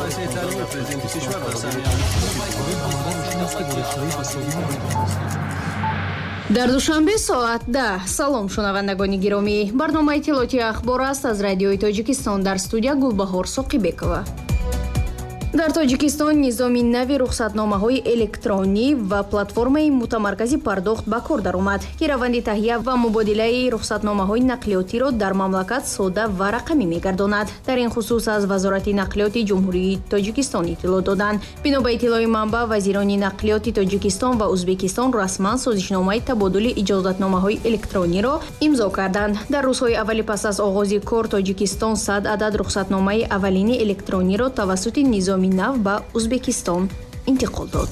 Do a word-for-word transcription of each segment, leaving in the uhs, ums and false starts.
дар душанбе соат даҳ. Салом шунавандагони гиромӣ. барномаи иттилоъоти ахбор аст аз радиои Тоҷикистон. дар студия Гулбаҳор Соқибекова. дар Тоҷикистон низоми нави рухсатномаҳои электронӣ ва платформаи мутамаркази пардохт ба кор даромад, ки раванди таҳия ва мубодилаи рухсатномаҳои нақлиётиро дар мамлакат сода ва рақамӣ мегардонад. дар ин хусус аз Вазорати нақлиёти Ҷумҳурии Тоҷикистон иттилоъ доданд. бино ба иттилои манбаъ, вазирони нақлиёти Тоҷикистон ва Узбекистон расман созишномаи табодули иҷозатномаҳои электрониро имзо карданд. дар рӯзҳои аввали пас аз оғози кор Тоҷикистон сад адад рухсатномаи аввалини электрониро тавассути низоми нав ба Узбекистон интиқол дод.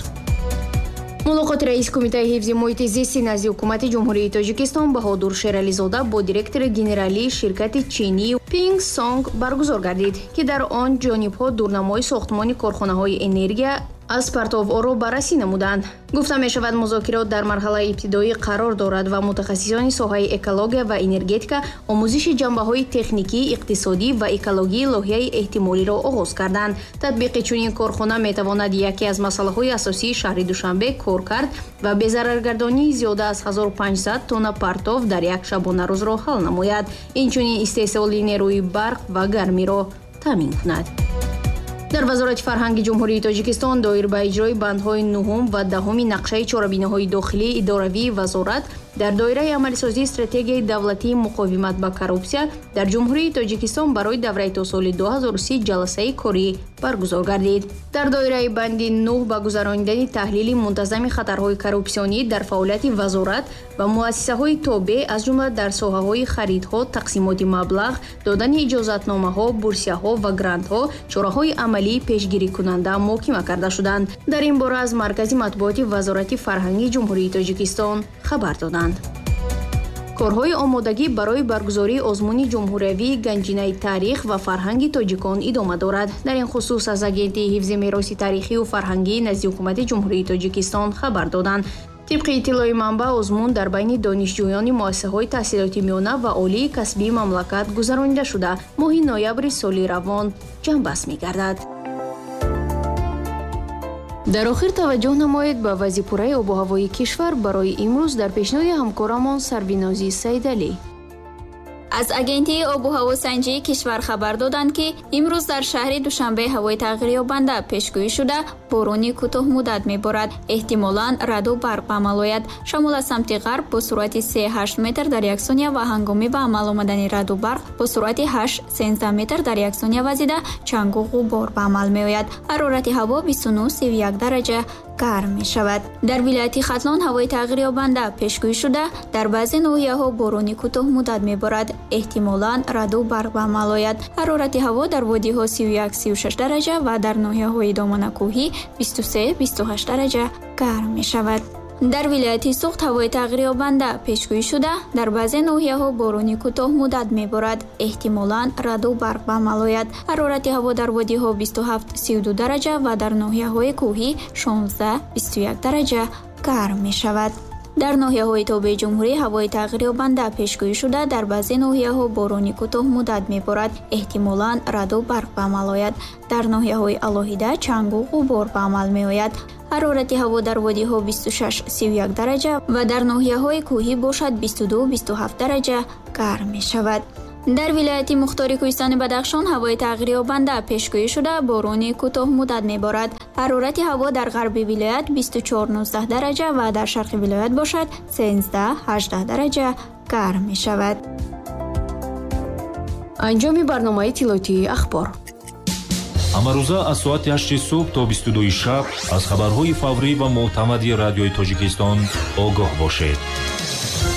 мулоқоти раиси кумитаи ҳифзи муҳити зисти назди ҳукумати Ҷумҳурии Тоҷикистон Баҳодур Шерализода бо директори генералии ширкати чинии Ping Song баргузор гардид, ки дар он ҷонибҳо дурнамои сохтмони корхонаҳои энергия аз партоворо баррасӣ намуданд. гуфта мешавад музокирот дар марҳалаи ибтидоӣ қарор дорад ва мутахассисони соҳаи экология ва энергетика омӯзиши ҷанбаҳои техникӣ, иқтисодӣ ва экологии лоиҳаи эҳтимолиро оғоз карданд. татбиқи чунин корхона метавонад яке аз масъалаҳои асосии шаҳри Душанбе кор кард ва безараргардонии зиёда аз ҳазору панҷсад тонна партов дар як шабонарӯзро ҳал намояд. инчунин истеҳсоли нерӯи барқ ва гармиро таъмин кунад. дар Вазорати фарҳанги Ҷумҳурии Тоҷикистон доир ба иҷрои бандҳои нуҳум ва даҳуми нақшаи чорабинаҳои дохилии идоравии вазорат дар доираи амалисозии стратегияи давлатии муқовимат ба коррупсия дар Ҷумҳурии Тоҷикистон барои давраи то соли ду ҳазору си ҷаласаи корӣ баргузор гардид. дар доираи банди нӯҳ ба гузарондани таҳлили мунтазами хатарҳои коррупсионӣ дар фаъолияти вазорат ва муассисаҳои тобеъ аз ҷумла дар соҳаҳои харидҳо, тақсимоти маблағ, додани иҷозатномаҳо, бурсияҳо ва грантҳо чораҳои амалии пешгирикунанда муҳокима карда шуданд. дар ин бора аз маркази матбуоти Вазорати фарҳанги Ҷумҳурии Тоҷикистон хабар доданд. корҳои омодагӣ барои баргузории озмуни ҷумҳуриявии ганҷинаи таърих ва фарҳанги тоҷикон идома дорад. дар ин хусус аз агентии ҳифзи мероси таърихию фарҳангии назди ҳукумати Ҷумҳурии Тоҷикистон хабар доданд. тибқи иттилои манбаъ, озмун дар байни донишҷӯёни муассисаҳои таҳсилоти миёна ва олии касбии мамлакат гузаронида шуда моҳи ноябри соли равон ҷамъбаст мегардад. дар охир таваҷҷӯҳ намоед ба вазъи обу ҳавои кишвар барои имрӯз дар пешниҳоди ҳамкорамон Сарвинозӣ Саидалӣ. аз агентии обу ҳаво санҷии кишвар хабар доданд, ки имрӯз дар шаҳри Душанбе ҳавои тағйирёбанда пешгӯӣ шуда борони кӯтоҳмуддат меборад. эҳтимолан раъду барқ ба амал ояд. шамол аз самти ғарб бо суръати се ҳашт метр дар як сония ва ҳангоми ба амал омадани раъду барқ бо суръати ҳашт сенздаҳ метр дар як сония вазида чангу ғубор ба амал меояд. ҳарорати ҳаво бисту нӯҳ - сиву як дараҷа гарм мешавад. дар вилояти Хатлон ҳавои тағйирёбанда пешгӯӣ шуда дар баъзе ноҳияҳо борони кӯтоҳмуддат меборад. эҳтимолан раъду барқ ба амал ояд. ҳарорати ҳаво дар водиҳо сиву як - сиву шаш дараҷа ва дар ноҳияҳои доманакӯҳӣ бисту се - бисту ҳашт дараҷа гарм мешавад. дар вилояти Суғд ҳавои тағйирёбанда пешгӯӣ шуда дар баъзе ноҳияҳо борони кӯтоҳмуддат меборад. эҳтимолан раъду барқ ба амал ояд. ҳарорати ҳаво дар водиҳо бисту ҳафт - сиву ду дараҷа ва дар ноҳияҳои кӯҳӣ шонздаҳ - бисту як дараҷа гарм мешавад. дар ноҳияҳои тобеи ҷумҳурӣ ҳавои тағйирёбанда пешгӯӣ шуда дар баъзе ноҳияҳо борони кӯтоҳмуддат меборад. эҳтимолан раъду барқ ба амал ояд. дар ноҳияҳои алоҳида чангу ғубор ба амал меояд. ҳарорати ҳаво дар водиҳо бисту шаш - сиву як дараҷа ва дар ноҳияҳои кӯҳӣ бошад бисту ду - бисту ҳафт дараҷа гарм мешавад. дар вилояти Мухтори Кӯҳистони Бадахшон ҳавои тағйирёбанда пешгӯӣ шуда борони кӯтоҳмуддат меборад. ҳарорати ҳаво дар ғарби вилоят бисту чор - нуздаҳ дараҷа ва дар шарқи вилоят бошад сенздаҳ - ҳаждаҳ дараҷа гарм мешавад. анҷоми барномаи иттилоъотии ахбор. ҳамарӯза аз соати ҳашти субҳ то бисту дуи шаб аз хабарҳои фаврӣ ва мӯътамади радиои Тоҷикистон огоҳ бошед.